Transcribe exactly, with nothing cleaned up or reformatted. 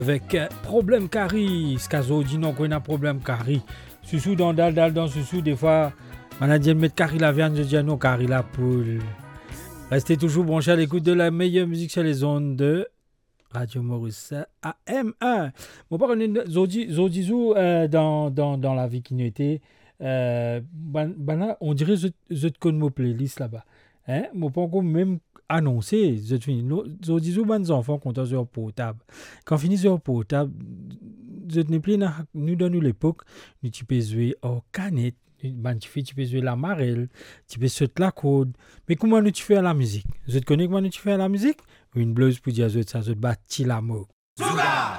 Avec euh, problème carré, Skazo dit non qu'on a problème carré. Soussou dans dal dal dans soussou des fois on a dit mettre carré la viande, je dis non carré la poule. Restez toujours branchés à l'écoute de la meilleure musique sur les ondes de Radio Maurice A M un. Mon père on zodi zodizou euh, dans dans dans la vie qui nous était euh, ben, ben là, on dirait je je te connais mon playlist là-bas. Hein, mon père encore même annoncé, je finis zodizou ban enfants comptent sur portable. Quand finit sur portable, je ne plus nous donne l'époque, nous tu peux jouer au canette, ben tu fais tu peux jouer la marelle, tu peux sauter la corde. Mais comment nous tu fais à la musique? Je te connais comment nous tu fais à la musique? Une blouse pour dire ça, je te bâtis la mot. Sugar!